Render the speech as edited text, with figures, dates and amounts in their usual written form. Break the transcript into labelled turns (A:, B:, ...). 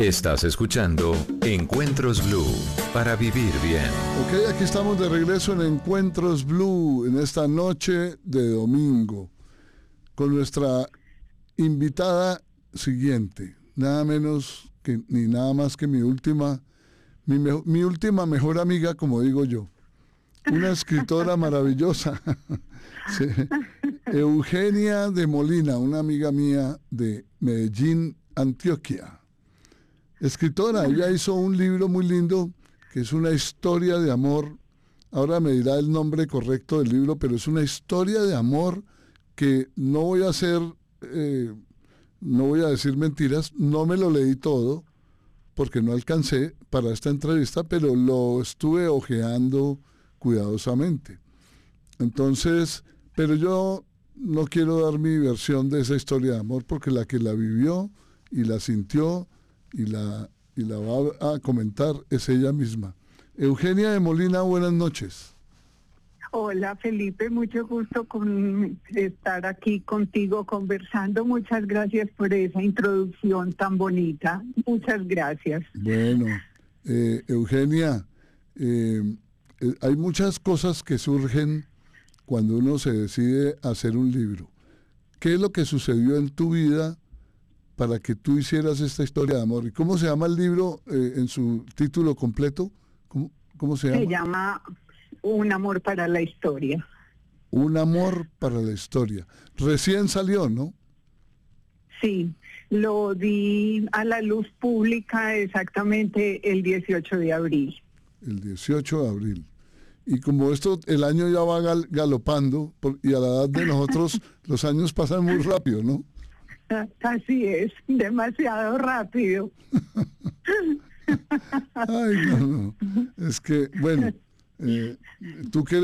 A: Estás escuchando Encuentros Blue para vivir bien.
B: Ok, aquí estamos de regreso en Encuentros Blue en esta noche de domingo con nuestra invitada siguiente, nada menos que ni nada más que mi última mejor amiga, como digo yo, una escritora maravillosa, sí, Eugenia de Molina, una amiga mía de Medellín, Antioquia. Escritora, ella hizo un libro muy lindo que es una historia de amor. Ahora me dirá el nombre correcto del libro, pero es una historia de amor que no voy a hacer, no voy a decir mentiras, no me lo leí todo porque no alcancé para esta entrevista, pero lo estuve hojeando cuidadosamente. Entonces, pero yo no quiero dar mi versión de esa historia de amor porque la que la vivió y la sintió y la va a comentar es ella misma. Eugenia de Molina, buenas noches.
C: Hola Felipe, mucho gusto con estar aquí contigo conversando. Muchas gracias por esa introducción tan bonita. Muchas gracias.
B: Bueno, Eugenia, hay muchas cosas que surgen cuando uno se decide hacer un libro. ¿Qué es lo que sucedió en tu vida para que tú hicieras esta historia de amor? ¿Y cómo se llama el libro en su título completo? ¿Cómo se llama?
C: Se llama Un amor para la historia.
B: Un amor para la historia. Recién salió, ¿no?
C: Sí, lo di a la luz pública exactamente el 18 de abril.
B: El 18 de abril. Y como esto, el año ya va galopando, y a la edad de nosotros los años pasan muy rápido, ¿no?
C: Así es, demasiado rápido.
B: Ay, no. Es que, bueno, tú que